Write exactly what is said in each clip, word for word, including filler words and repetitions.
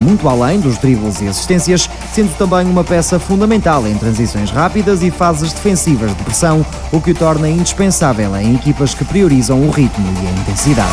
muito além dos dribles e assistências, sendo também uma peça fundamental em transições rápidas e fases defensivas de pressão, o que o torna indispensável em equipas que priorizam o ritmo e a intensidade.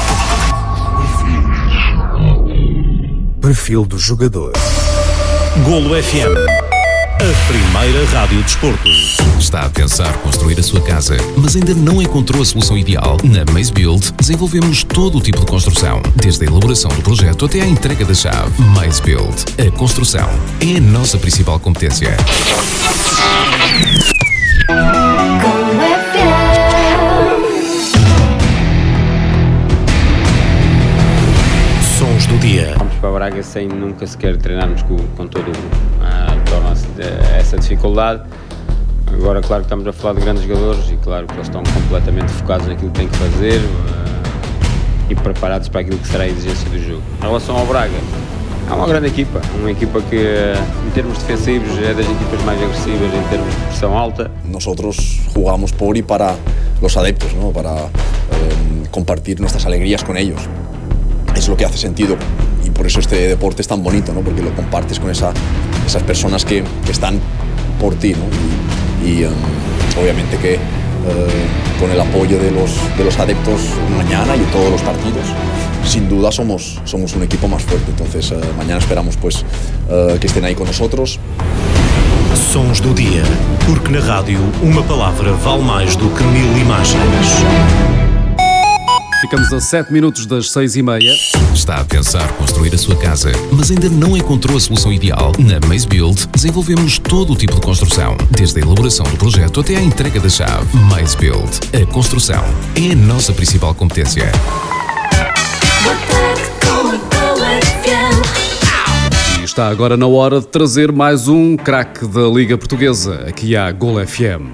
Perfil do jogador. Golo F M, a primeira rádio desporto. Está a pensar construir a sua casa, mas ainda não encontrou a solução ideal? Na Maze Build desenvolvemos todo o tipo de construção, desde a elaboração do projeto até à entrega da chave. Maze Build, a construção é a nossa principal competência. Sons do dia. Vamos para Braga sem nunca sequer treinarmos com, com todo o grupo. Ah, torna-se essa dificuldade. Agora, claro que estamos a falar de grandes jogadores e claro que eles estão completamente focados naquilo que têm que fazer uh, e preparados para aquilo que será a exigência do jogo. Em relação ao Braga, é uma grande equipa, uma equipa que em termos defensivos é das equipas mais agressivas em termos de pressão alta. Nosotros jugamos por y para los adeptos, ¿no? Para eh, compartir nuestras alegrías con ellos. Es lo que hace sentido y por eso este deporte es tan bonito, ¿no? Porque lo compartes con esa, esas personas que, que están por ti, ¿no? Y, y um, obviamente que uh, con el apoyo de los, de los adeptos mañana y en todos los partidos, sin duda somos, somos un equipo más fuerte. Entonces uh, mañana esperamos pues, uh, que estén ahí con nosotros. Sons do dia, porque na rádio uma palavra vale mais do que mil imagens. Ficamos a sete minutos das seis e meia. Está a pensar construir a sua casa, mas ainda não encontrou a solução ideal? Na Maze Build desenvolvemos todo o tipo de construção, desde a elaboração do projeto até à entrega da chave. Maze Build, a construção é a nossa principal competência. E está agora na hora de trazer mais um craque da Liga Portuguesa. Aqui há Golo F M.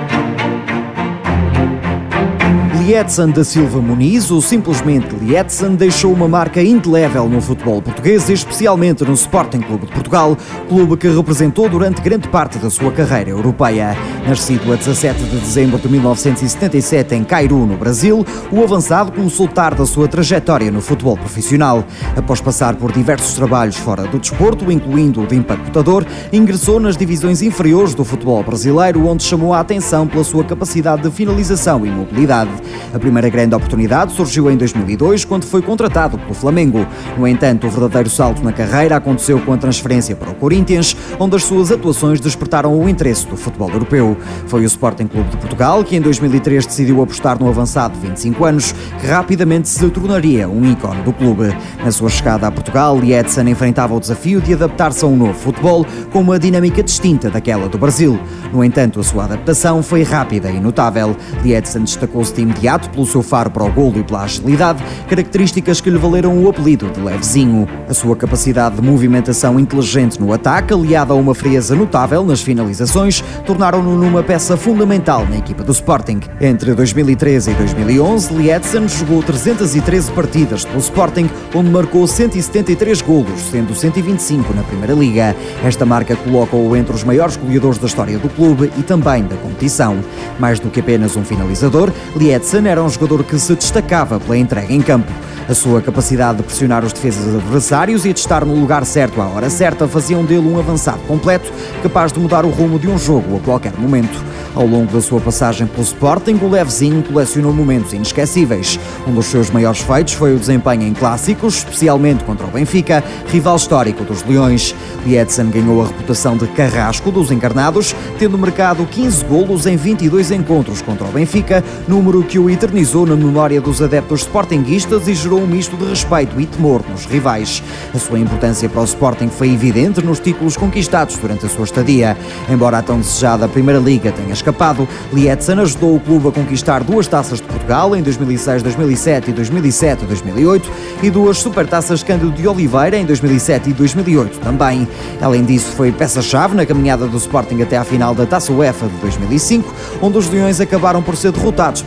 Liedson da Silva Muniz, ou simplesmente Liedson, deixou uma marca indelével no futebol português e especialmente no Sporting Clube de Portugal, clube que representou durante grande parte da sua carreira europeia. Nascido a dezassete de dezembro de mil novecentos e setenta e sete em Cairu, no Brasil, o avançado começou tarde a sua trajetória no futebol profissional. Após passar por diversos trabalhos fora do desporto, incluindo o de empacotador, ingressou nas divisões inferiores do futebol brasileiro, onde chamou a atenção pela sua capacidade de finalização e mobilidade. A primeira grande oportunidade surgiu em dois mil e dois, quando foi contratado pelo Flamengo. No entanto, o verdadeiro salto na carreira aconteceu com a transferência para o Corinthians, onde as suas atuações despertaram o interesse do futebol europeu. Foi o Sporting Clube de Portugal que em dois mil e três decidiu apostar no avançado de vinte e cinco anos, que rapidamente se tornaria um ícone do clube. Na sua chegada a Portugal, Liedson enfrentava o desafio de adaptar-se a um novo futebol com uma dinâmica distinta daquela do Brasil. No entanto, a sua adaptação foi rápida e notável. Liedson destacou-se de imediato pelo seu faro para o golo e pela agilidade, características que lhe valeram o apelido de Levezinho. A sua capacidade de movimentação inteligente no ataque, aliada a uma frieza notável nas finalizações, tornaram-no numa peça fundamental na equipa do Sporting. Entre dois mil e treze e dois mil e onze, Liedson jogou trezentas e treze partidas pelo Sporting, onde marcou cento e setenta e três golos, sendo cento e vinte e cinco na Primeira Liga. Esta marca coloca-o entre os maiores goleadores da história do clube e também da competição. Mais do que apenas um finalizador, Liedson era um jogador que se destacava pela entrega em campo. A sua capacidade de pressionar os defesas adversários e de estar no lugar certo à hora certa faziam dele um avançado completo, capaz de mudar o rumo de um jogo a qualquer momento. Ao longo da sua passagem pelo Sporting, o Levezinho colecionou momentos inesquecíveis. Um dos seus maiores feitos foi o desempenho em clássicos, especialmente contra o Benfica, rival histórico dos Leões. Liedson ganhou a reputação de carrasco dos encarnados, tendo marcado quinze golos em vinte e dois encontros contra o Benfica, número que o eternizou na memória dos adeptos sportinguistas e gerou um misto de respeito e temor nos rivais. A sua importância para o Sporting foi evidente nos títulos conquistados durante a sua estadia. Embora a tão desejada Primeira Liga tenha escapado, Liedson ajudou o clube a conquistar duas taças de Portugal em dois mil e seis, dois mil e sete e dois mil e sete, dois mil e oito e duas supertaças Cândido de Oliveira em dois mil e sete e dois mil e oito também. Além disso, foi peça-chave na caminhada do Sporting até à final da Taça UEFA de dois mil e cinco, onde os Leões acabaram por ser derrotados pelo C S K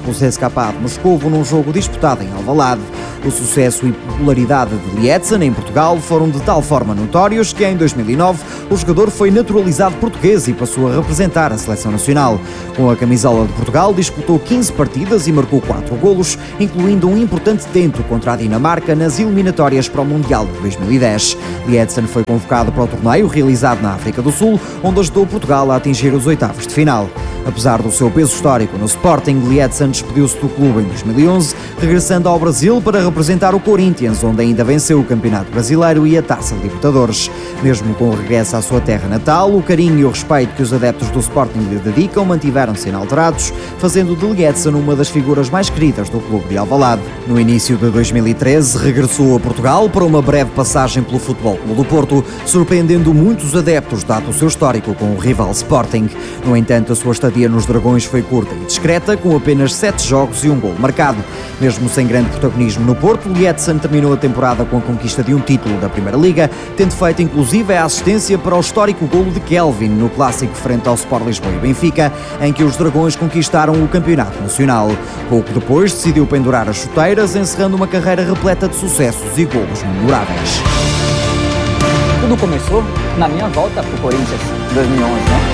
C A de Moscovo num jogo disputado em Alvalade. O sucesso e popularidade de Lietzen em Portugal foram de tal forma notórios que em dois mil e nove o jogador foi naturalizado português e passou a representar a seleção nacional. Com a camisola de Portugal disputou quinze partidas e marcou quatro golos, incluindo um importante tento contra a Dinamarca nas eliminatórias para o Mundial de dois mil e dez. Lietzen foi convocado para o torneio realizado na África do Sul, onde ajudou Portugal a atingir os oitavos de final. Apesar do seu peso histórico no Sporting, Lietzen despediu-se do clube em dois mil e onze, regressando ao Brasil para representar o Corinthians, onde ainda venceu o Campeonato Brasileiro e a Taça de Libertadores. Mesmo com o regresso à sua terra natal, o carinho e o respeito que os adeptos do Sporting lhe dedicam mantiveram-se inalterados, fazendo de Lietzen uma das figuras mais queridas do clube de Alvalade. No início de dois mil e treze, regressou a Portugal para uma breve passagem pelo Futebol Clube do Porto, surpreendendo muitos adeptos, dado o seu histórico com o rival Sporting. No entanto, a sua estadia nos Dragões foi curta e discreta, com apenas sete jogos e um golo marcado. Mesmo sem grande protagonismo no Porto, Lietzen terminou a temporada com a conquista de um título da Primeira Liga, tendo feito inclusive a assistência para o histórico golo de Kelvin no clássico frente ao Sport Lisboa e Benfica, em que os Dragões conquistaram o campeonato nacional. Pouco depois decidiu pendurar as chuteiras, encerrando uma carreira repleta de sucessos e golos memoráveis. Tudo começou na minha volta para o Corinthians em dois mil e onze, né?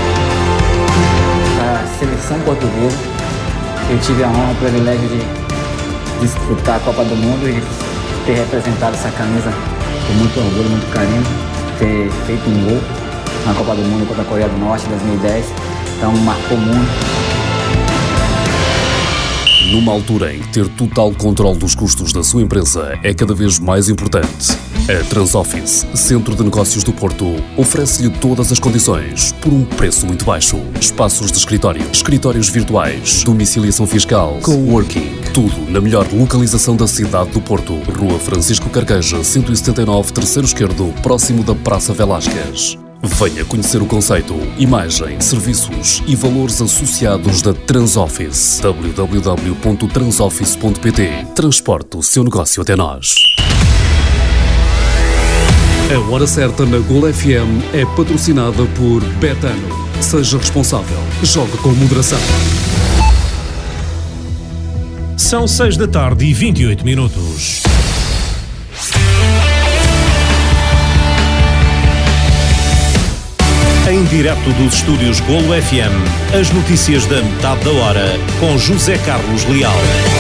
A seleção portuguesa, eu tive a honra, o privilégio de disputar a Copa do Mundo e ter representado essa camisa com muito orgulho, muito carinho, ter feito um gol na Copa do Mundo contra a Coreia do Norte em dois mil e dez, então marcou muito. Numa altura em que ter total controle dos custos da sua empresa é cada vez mais importante, a Transoffice, Centro de Negócios do Porto, oferece-lhe todas as condições por um preço muito baixo. Espaços de escritório, escritórios virtuais, domiciliação fiscal, coworking, tudo na melhor localização da cidade do Porto. Rua Francisco Carqueja, cento e setenta e nove, terceiro esquerdo, próximo da Praça Velásquez. Venha conhecer o conceito, imagem, serviços e valores associados da Transoffice. w w w ponto transoffice ponto p t. Transporte o seu negócio até nós. A Hora Certa na Gol F M é patrocinada por Betano. Seja responsável. Jogue com moderação. São seis da tarde e vinte e oito minutos. Em direto dos estúdios Golo F M, as notícias da metade da hora, com José Carlos Leal.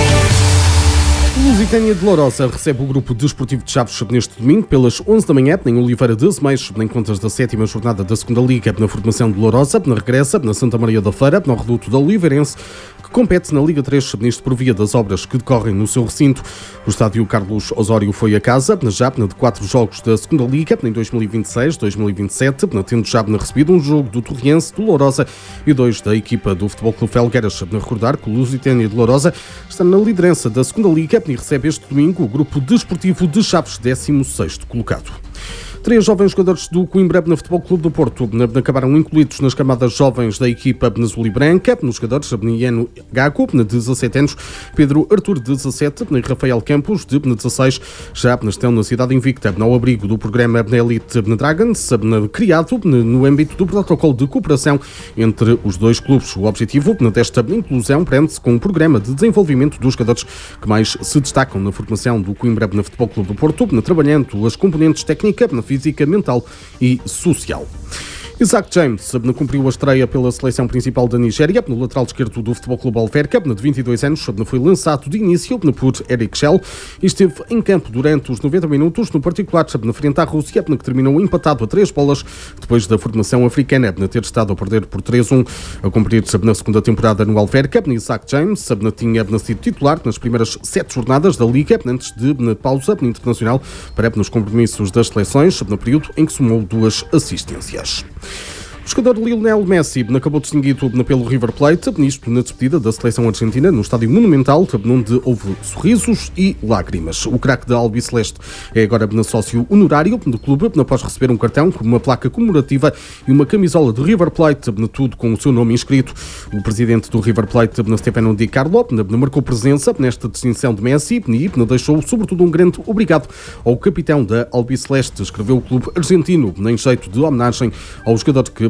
O Lusitânia de Lourosa recebe o grupo desportivo de Chaves neste domingo pelas onze da manhã, em Oliveira de Azemais, em contas da sétima jornada da segunda Liga, na formação de Lourosa, na regressa, na Santa Maria da Feira, no reduto da Oliveirense, que compete na Liga três, neste por via das obras que decorrem no seu recinto. O estádio Carlos Osório foi a casa, na já de quatro jogos da segunda Liga, em dois mil e vinte e seis, dois mil e vinte e sete, tendo já recebido um jogo do Torriense, do Lourosa e dois da equipa do Futebol Clube Felgueiras. A recordar que o Lusitânia de Lourosa está na liderança da segunda Liga e recebe este domingo o grupo desportivo de Chaves, décimo sexto colocado. Três jovens jogadores do Coimbra na Futebol Clube do Porto acabaram incluídos nas camadas jovens da equipa azul e branca. Nos jogadores, Iano Gago, de dezassete anos, Pedro Artur, de dezassete, e Rafael Campos, de dezasseis, já estão na cidade invicta, ao abrigo do programa Elite Dragons, criado no âmbito do protocolo de cooperação entre os dois clubes. O objetivo desta inclusão prende-se com um programa de desenvolvimento dos jogadores que mais se destacam na formação do Coimbra na Futebol Clube do Porto, trabalhando as componentes técnica, física, mental e social. Isaac James cumpriu a estreia pela seleção principal da Nigéria, no lateral esquerdo do Futebol Clube Alverca, de vinte e dois anos, foi lançado de início por Eric Schell e esteve em campo durante os noventa minutos, no particular na frente à Rússia, que terminou empatado a três bolas, depois da formação africana ter estado a perder por três a um. A cumprir na segunda temporada no Alverca, Isaac James tinha sido titular nas primeiras sete jornadas da Liga, antes de pausa internacional para nos compromissos das seleções, no período em que somou duas assistências. O jogador Lionel Messi acabou distinguido pelo River Plate, nisto na despedida da seleção argentina no estádio Monumental, onde houve sorrisos e lágrimas. O craque da Albiceleste é agora sócio honorário do clube, após receber um cartão com uma placa comemorativa e uma camisola de River Plate, tudo com o seu nome inscrito. O presidente do River Plate, Stefano Di Carlo, marcou presença nesta distinção de Messi e deixou sobretudo um grande obrigado ao capitão da Albiceleste, escreveu o clube argentino, em jeito de homenagem ao jogador que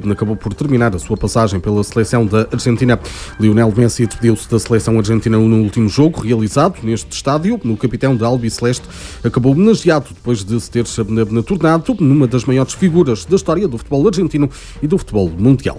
acabou por terminar a sua passagem pela seleção da Argentina. Lionel Messi despediu-se da seleção argentina no último jogo, realizado neste estádio. O capitão da Albiceleste acabou homenageado depois de se ter tornado numa das maiores figuras da história do futebol argentino e do futebol mundial.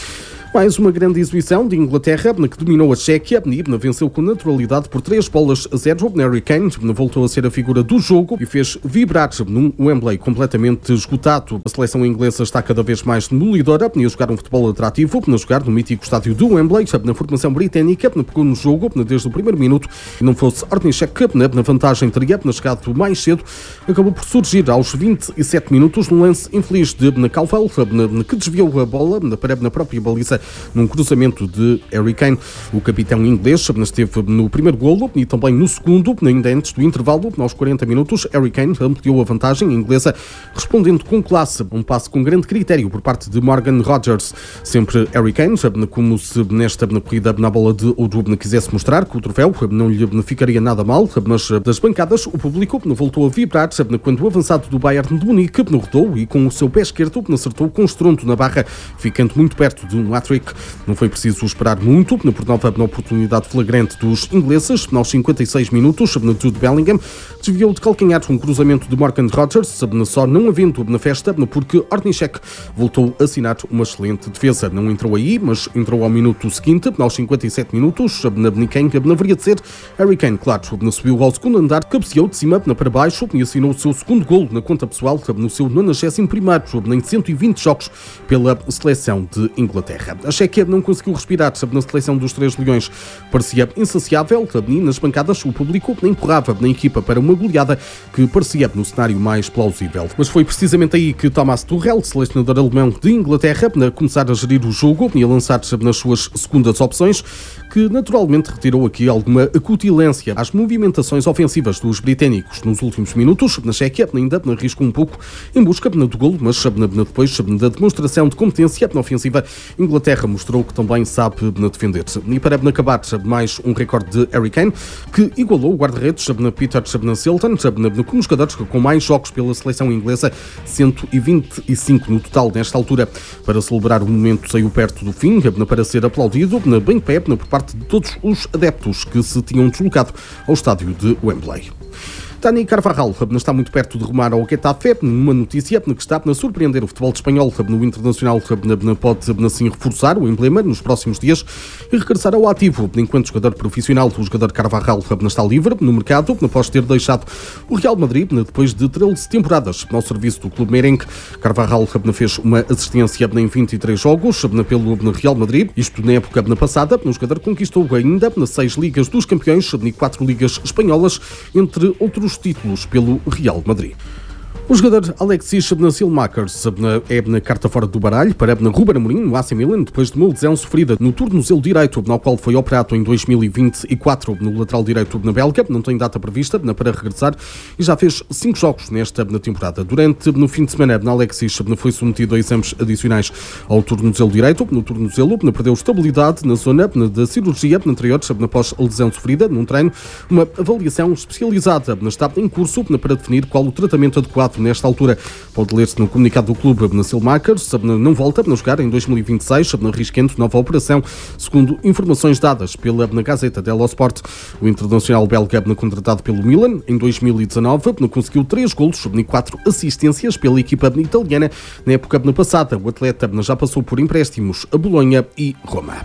Mais uma grande exibição de Inglaterra, que dominou a Chequia e venceu com naturalidade por três bolas a zero. Harry Kane voltou a ser a figura do jogo e fez vibrar num Wembley completamente esgotado. A seleção inglesa está cada vez mais demolidora a jogar um futebol atrativo, a jogar no mítico estádio do Wembley. Na formação britânica, pegou no jogo desde o primeiro minuto e não fosse Hornacek na vantagem, teria chegado mais cedo. Acabou por surgir aos vinte e sete minutos num lance infeliz de Calvel, que desviou a bola na própria baliza num cruzamento de Harry Kane. O capitão inglês esteve no primeiro golo e também no segundo, ainda antes do intervalo. Aos quarenta minutos, Harry Kane ampliou a vantagem inglesa, respondendo com classe, um passe com grande critério por parte de Morgan Rogers. Sempre Harry Kane, como se nesta corrida na bola de ouro quisesse mostrar que o troféu não lhe ficaria nada mal, mas das bancadas o público voltou a vibrar quando o avançado do Bayern de Munique rodou e com o seu pé esquerdo acertou com estrondo na barra, ficando muito perto de um hat-trick. Não foi preciso esperar muito por nova oportunidade flagrante dos ingleses. Aos cinquenta e seis minutos, Jude Bellingham desviou de calcanhar um cruzamento de Morgan Rogers, só não havendo na festa, porque Hornacek voltou a assinar uma excelente defesa. Não entrou aí, mas entrou ao minuto seguinte, aos cinquenta e sete minutos, quem haveria de ser Harry Kane, claro, subiu ao segundo andar, cabeceou de cima para baixo e assinou o seu segundo golo na conta pessoal no seu nonagésimo primeiro em cento e vinte jogos pela seleção de Inglaterra. A Chequia não conseguiu respirar na seleção dos Três Leões. Parecia insaciável e nas bancadas o público empurrava na equipa para uma goleada que parecia no cenário mais plausível. Mas foi precisamente aí que Thomas Tuchel, selecionador alemão de Inglaterra, a começar a gerir o jogo e a lançar-se nas suas segundas opções, que naturalmente retirou aqui alguma acutilância às movimentações ofensivas dos britânicos. Nos últimos minutos, na Chequia ainda arriscou um pouco em busca do golo, mas depois da demonstração de competência na ofensiva, Inglaterra mostrou que também sabe defender-se. E para acabar, mais um recorde de Harry Kane, que igualou o guarda-redes Peter Shilton como jogador com mais jogos pela seleção inglesa, cento e vinte e cinco no total nesta altura. Para celebrar o momento, saiu perto do fim, para ser aplaudido bem de pé por parte de todos os adeptos que se tinham deslocado ao estádio de Wembley. Dani Carvajal está muito perto de rumar ao Getafe, numa notícia que está a surpreender o futebol espanhol. No Internacional pode assim reforçar o emblema nos próximos dias e regressar ao ativo. Enquanto jogador profissional, o jogador Carvajal está livre no mercado após ter deixado o Real Madrid depois de treze temporadas ao serviço do clube merengue. Carvajal fez uma assistência em vinte e três jogos pelo Real Madrid, isto na época passada. O jogador conquistou ainda seis Ligas dos Campeões e quatro Ligas Espanholas, entre outros títulos pelo Real Madrid. O jogador Alexis Silmakers é na carta fora do baralho para Ruben Amorim no A C Milan, depois de uma lesão sofrida no tornozelo direito, no qual foi operado em dois mil e vinte e quatro no lateral direito na Bélgica. Não tem data prevista para regressar e já fez cinco jogos nesta temporada. Durante no fim de semana, Alexis foi submetido a exames adicionais ao tornozelo direito. No tornozelo, perdeu estabilidade na zona da cirurgia anterior após a lesão sofrida num treino. Uma avaliação especializada está em curso para definir qual o tratamento adequado nesta altura. Pode ler-se no comunicado do clube na Silmakers, não volta a jogar em dois mil e vinte e seis, arriscando nova operação, segundo informações dadas pela Gazeta dello Sport. O internacional belga, contratado pelo Milan em dois mil e dezanove, conseguiu três golos e quatro assistências pela equipa italiana. Na época passada, o atleta já passou por empréstimos a Bolonha e Roma.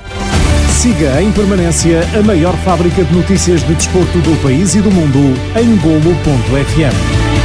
Siga em permanência a maior fábrica de notícias de desporto do país e do mundo em golo ponto f m.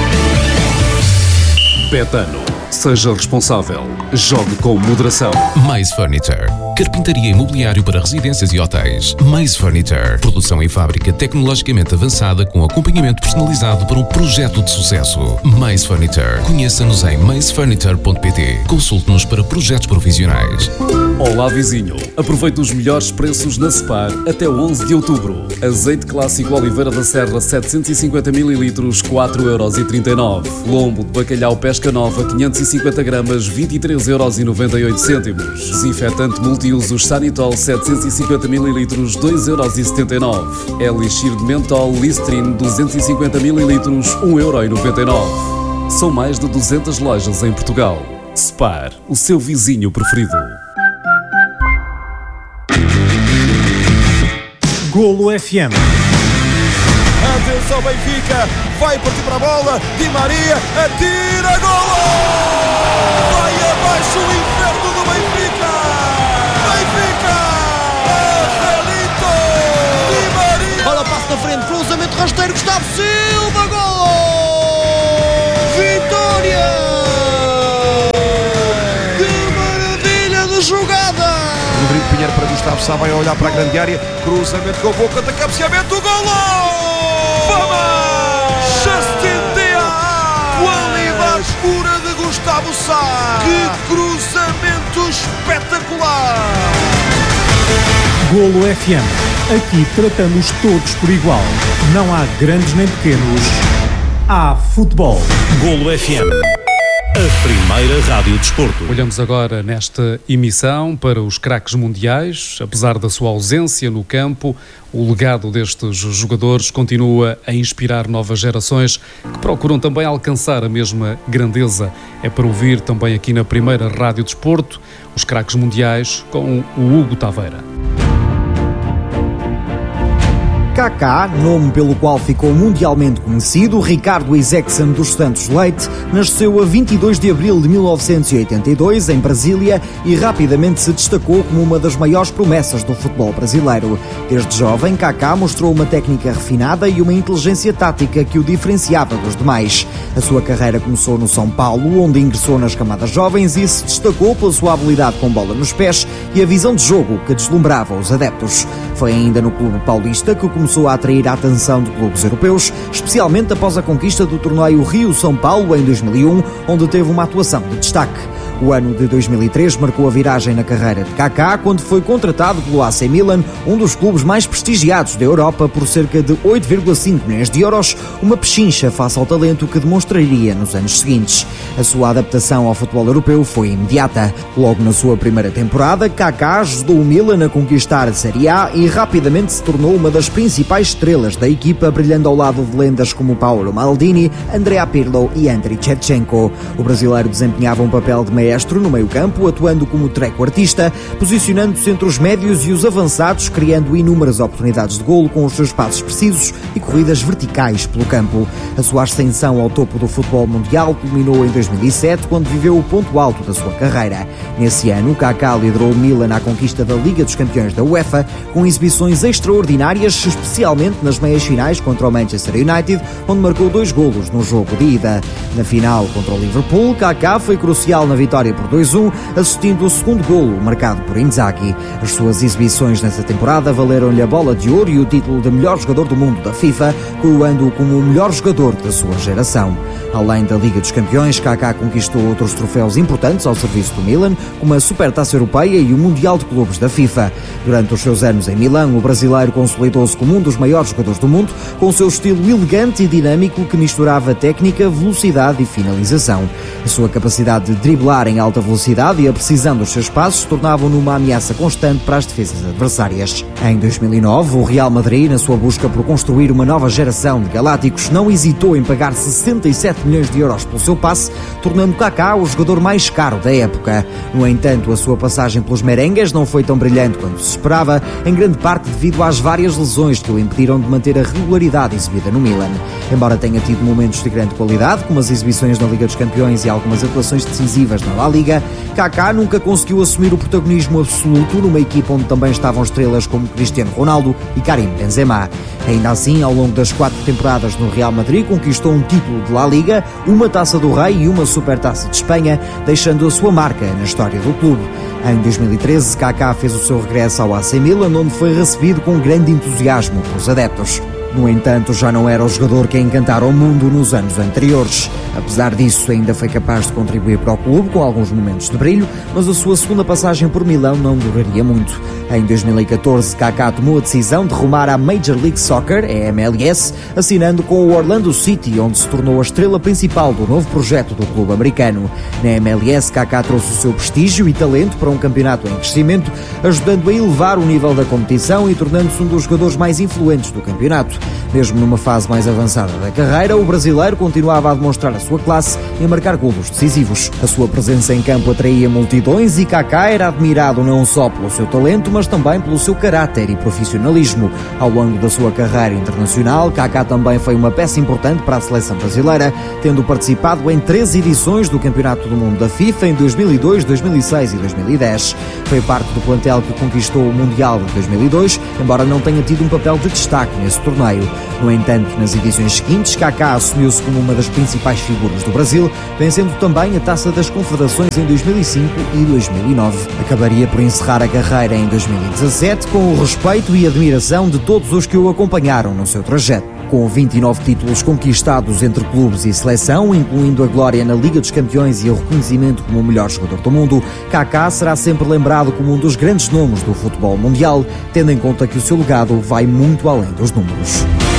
Betano. Seja responsável. Jogue com moderação. Mais Furniture. Carpintaria e mobiliário para residências e hotéis. Mais Furniture. Produção em fábrica tecnologicamente avançada com acompanhamento personalizado para um projeto de sucesso. Mais Furniture. Conheça-nos em mais furniture ponto p t. Consulte-nos para projetos profissionais. Olá vizinho. Aproveite os melhores preços na Spar até onze de outubro. Azeite clássico Oliveira da Serra setecentos e cinquenta mililitros, quatro euros e trinta e nove. Lombo de bacalhau Pesca Nova quinhentos e cinquenta gramas, vinte e três euros e noventa e oito cêntimos. Desinfetante multiusos Sanitol setecentos e cinquenta mililitros, dois euros e setenta e nove. Elixir de mentol Listerine duzentos e cinquenta mililitros, um euro e noventa e nove. São mais de duzentas lojas em Portugal. Spar, o seu vizinho preferido. Golo F M. Atenção Benfica, vai partir para a bola, Di Maria, atira, golo! Vai abaixo o inferno do Benfica! Benfica! Angelito! Di Maria! Bola passa na frente, cruzamento rasteiro, Gustavo Silva, golo! Vitória! Que maravilha de jogada! Rodrigo Pinheiro para Gustavo Sá, vai olhar para a grande área, cruzamento com a boca, de cabeceamento, golo! Qualidade pura de Gustavo Sá. Que cruzamento espetacular. Golo F M. Aqui tratamos todos por igual. Não há grandes nem pequenos. Há futebol. Golo F M. A primeira rádio de desporto. Olhamos agora nesta emissão para os craques mundiais. Apesar da sua ausência no campo, o legado destes jogadores continua a inspirar novas gerações que procuram também alcançar a mesma grandeza. É para ouvir também aqui na primeira rádio de desporto os craques mundiais com o Hugo Taveira. Kaká, nome pelo qual ficou mundialmente conhecido, Ricardo Isaacson dos Santos Leite, nasceu a vinte e dois de abril de mil novecentos e oitenta e dois, em Brasília, e rapidamente se destacou como uma das maiores promessas do futebol brasileiro. Desde jovem, Kaká mostrou uma técnica refinada e uma inteligência tática que o diferenciava dos demais. A sua carreira começou no São Paulo, onde ingressou nas camadas jovens e se destacou pela sua habilidade com bola nos pés e a visão de jogo que deslumbrava os adeptos. Foi ainda no Clube Paulista que começou a atrair a atenção de clubes europeus, especialmente após a conquista do torneio Rio-São Paulo em dois mil e um, onde teve uma atuação de destaque. O ano de dois mil e três marcou a viragem na carreira de Kaká quando foi contratado pelo A C Milan, um dos clubes mais prestigiados da Europa, por cerca de oito vírgula cinco milhões de euros, uma pechincha face ao talento que demonstraria nos anos seguintes. A sua adaptação ao futebol europeu foi imediata. Logo na sua primeira temporada, Kaká ajudou o Milan a conquistar a Série A e rapidamente se tornou uma das principais estrelas da equipa, brilhando ao lado de lendas como Paolo Maldini, Andrea Pirlo e Andriy Shevchenko. O brasileiro desempenhava um papel de maestro no meio-campo, atuando como treco-artista, posicionando-se entre os médios e os avançados, criando inúmeras oportunidades de golo com os seus passos precisos e corridas verticais pelo campo. A sua ascensão ao topo do futebol mundial culminou em dois mil e sete, quando viveu o ponto alto da sua carreira. Nesse ano, Kaká liderou o Milan à conquista da Liga dos Campeões da UEFA, com exibições extraordinárias, especialmente nas meias-finais contra o Manchester United, onde marcou dois golos no jogo de ida. Na final contra o Liverpool, Kaká foi crucial na vitória por dois a um, assistindo o segundo golo marcado por Inzaghi. As suas exibições nessa temporada valeram-lhe a bola de ouro e o título de melhor jogador do mundo da FIFA, coroando-o como o melhor jogador da sua geração. Além da Liga dos Campeões, Kaká conquistou outros troféus importantes ao serviço do Milan, como a Supertaça Europeia e o Mundial de Clubes da FIFA. Durante os seus anos em Milão, o brasileiro consolidou-se como um dos maiores jogadores do mundo, com o seu estilo elegante e dinâmico que misturava técnica, velocidade e finalização. A sua capacidade de driblar em alta velocidade e a precisão dos seus passos tornavam-no uma ameaça constante para as defesas adversárias. Em dois mil e nove, o Real Madrid, na sua busca por construir uma nova geração de galácticos, não hesitou em pagar sessenta e sete milhões de euros pelo seu passe, tornando Kaká o jogador mais caro da época. No entanto, a sua passagem pelos merengues não foi tão brilhante quanto se esperava, em grande parte devido às várias lesões que o impediram de manter a regularidade exibida no Milan. Embora tenha tido momentos de grande qualidade, como as exibições na Liga dos Campeões e algumas atuações decisivas na La Liga, Kaká nunca conseguiu assumir o protagonismo absoluto numa equipa onde também estavam estrelas como Cristiano Ronaldo e Karim Benzema. Ainda assim, ao longo das quatro temporadas no Real Madrid, conquistou um título de La Liga, uma Taça do Rei e uma Supertaça de Espanha, deixando a sua marca na história do clube. Em dois mil e treze, Kaká fez o seu regresso ao A C Milan, onde foi recebido com grande entusiasmo pelos adeptos. No entanto, já não era o jogador que encantara o mundo nos anos anteriores. Apesar disso, ainda foi capaz de contribuir para o clube com alguns momentos de brilho, mas a sua segunda passagem por Milão não duraria muito. Em dois mil e catorze, Kaká tomou a decisão de rumar à Major League Soccer, a M L S, assinando com o Orlando City, onde se tornou a estrela principal do novo projeto do clube americano. Na M L S, Kaká trouxe o seu prestígio e talento para um campeonato em crescimento, ajudando a elevar o nível da competição e tornando-se um dos jogadores mais influentes do campeonato. Mesmo numa fase mais avançada da carreira, o brasileiro continuava a demonstrar a sua classe e a marcar golos decisivos. A sua presença em campo atraía multidões e Kaká era admirado não só pelo seu talento, mas também pelo seu caráter e profissionalismo. Ao longo da sua carreira internacional, Kaká também foi uma peça importante para a seleção brasileira, tendo participado em três edições do Campeonato do Mundo da FIFA em dois mil e dois, dois mil e seis e dois mil e dez. Foi parte do plantel que conquistou o Mundial de dois mil e dois, embora não tenha tido um papel de destaque nesse torneio. No entanto, nas edições seguintes, Kaká assumiu-se como uma das principais figuras do Brasil, vencendo também a Taça das Confederações em dois mil e cinco e dois mil e nove. Acabaria por encerrar a carreira em dois mil e dezassete com o respeito e admiração de todos os que o acompanharam no seu trajeto. Com vinte e nove títulos conquistados entre clubes e seleção, incluindo a glória na Liga dos Campeões e o reconhecimento como o melhor jogador do mundo, Kaká será sempre lembrado como um dos grandes nomes do futebol mundial, tendo em conta que o seu legado vai muito além dos números.